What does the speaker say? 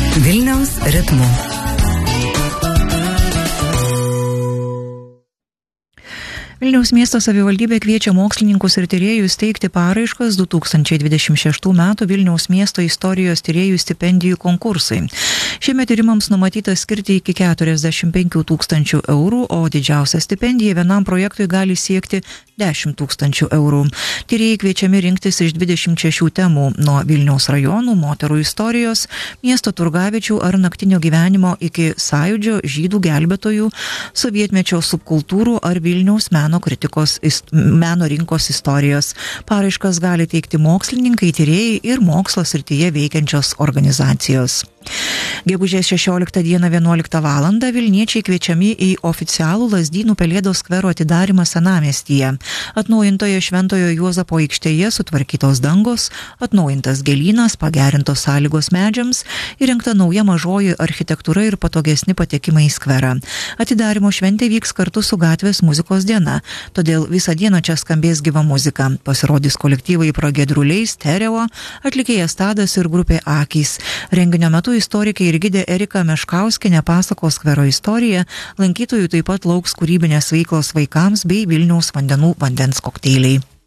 Vilniaus ritmu. Vilniaus miesto savivaldybė kviečia mokslininkus ir tyrėjus teikti paraiškas 2026 metų Vilniaus miesto istorijos tyrėjų stipendijų konkursai. Šiemet tyrimams numatyta skirti iki 45 000 eurų, o didžiausia stipendija vienam projektui gali siekti 10 000 eurų. Tyrėjai kviečiami rinktis iš 26 temų nuo Vilniaus rajonų, moterų istorijos, miesto turgaviečių ar naktinio gyvenimo iki sąjūdžio, žydų gelbėtojų, sovietmečio subkultūrų ar Vilniaus meno rinkos istorijos. Paraiškas gali teikti mokslininkai, tyrėjai ir mokslo srityje veikiančios organizacijos. Gegužės 16 dieną 11 val. Vilniečiai kviečiami į oficialų Lazdynų Pelėdos skvero atidarymą Senamiestyje. Atnaujintoje Šventojo Juozapo aikštėje sutvarkytos dangos, atnaujintas gėlynas, pagerintos sąlygos medžiams, įrengta nauja mažoji architektūra ir patogesni patekimai į skverą. Atidarymo šventė vyks kartu su gatvės muzikos diena, todėl visą dieną čia skambės gyva muzika. Pasirodys kolektyvai Pragiedruliai, Stereo, atlikėjas Tadas ir grupė Akys. Renginio metu istorikai ir gidė Erika Meškauskienė pasakos skvero istoriją, lankytojų taip pat lauks kūrybinės veiklos vaikams bei Vilniaus vandenų vandens kokteiliai.